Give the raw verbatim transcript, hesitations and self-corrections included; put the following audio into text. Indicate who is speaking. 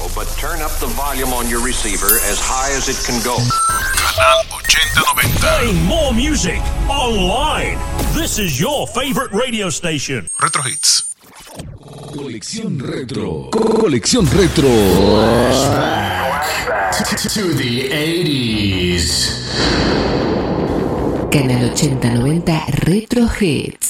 Speaker 1: but turn up the volume on your receiver as high as it can go.
Speaker 2: Canal ochenta noventa.
Speaker 3: Playing more music online. This is your favorite radio station.
Speaker 2: Retro Hits.
Speaker 4: Colección Retro. Colección Retro.
Speaker 5: To the eighties.
Speaker 6: Canal ochenta noventa Retro Hits.